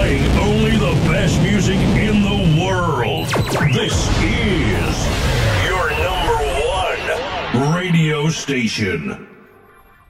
Playing only the best music in the world. This is your number one radio station.